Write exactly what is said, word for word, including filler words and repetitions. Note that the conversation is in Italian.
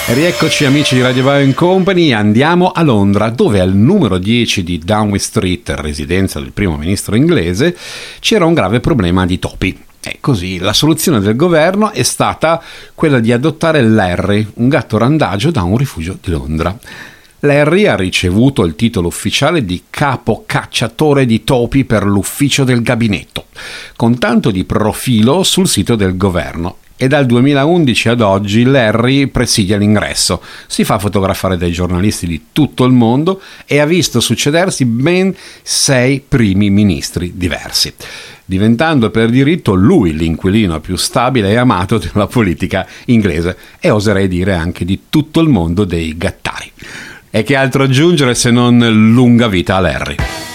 Rieccoci amici di Radio Bio and Company, andiamo a Londra, dove al numero dieci di Downing Street, residenza del primo ministro inglese, c'era un grave problema di topi. E così la soluzione del governo è stata quella di adottare Larry, un gatto randagio da un rifugio di Londra. Larry ha ricevuto il titolo ufficiale di capo cacciatore di topi per l'ufficio del gabinetto, con tanto di profilo sul sito del governo. E dal duemilaundici ad oggi Larry presidia l'ingresso, si fa fotografare dai giornalisti di tutto il mondo e ha visto succedersi ben sei primi ministri diversi, diventando per diritto lui l'inquilino più stabile e amato della politica inglese e oserei dire anche di tutto il mondo dei gattari. E che altro aggiungere se non lunga vita a Larry.